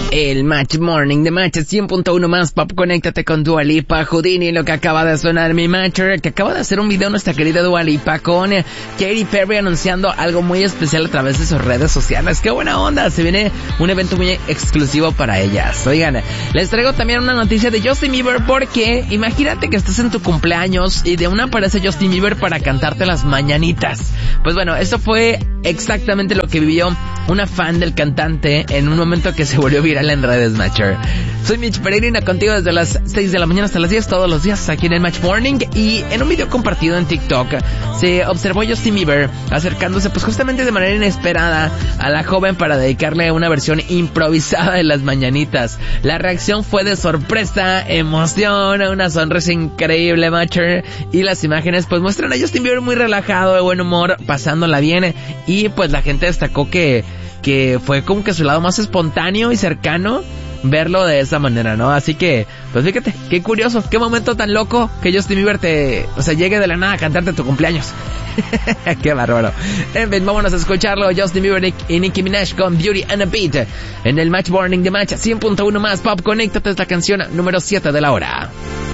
El Match Morning de Match 100.1 más Pop. Conéctate con Dua Lipa, Houdini, lo que acaba de sonar mi Matcher, que acaba de hacer un video nuestra querida Dua Lipa con Katy Perry anunciando algo muy especial a través de sus redes sociales. ¡Qué buena onda! Se viene un evento muy exclusivo para ellas. Oigan, les traigo también una noticia de Justin Bieber, porque imagínate que estás en tu cumpleaños y de una aparece Justin Bieber para cantarte las mañanitas. Pues bueno, esto fue exactamente lo que vivió una fan del cantante en un momento que se volvió viral en redes, Matcher. Soy Mitch Peregrina, contigo desde las 6 de la mañana hasta las 10 todos los días aquí en el Match Morning. Y en un video compartido en TikTok se observó a Justin Bieber acercándose pues justamente de manera inesperada a la joven para dedicarle una versión improvisada de las mañanitas. La reacción fue de sorpresa, emoción, una sonrisa increíble, Matcher. Y las imágenes pues muestran a Justin Bieber muy relajado, de buen humor, pasándola bien. Y pues la gente destacó que fue como que su lado más espontáneo y cercano verlo de esa manera, ¿no? Así que, pues fíjate, qué curioso, qué momento tan loco que Justin Bieber llegue de la nada a cantarte tu cumpleaños. Qué bárbaro. En fin, vámonos a escucharlo, Justin Bieber y Nicki Minaj con Beauty and a Beat en el Match Morning de Match 100.1 más Pop. Conéctate a esta canción número 7 de la hora.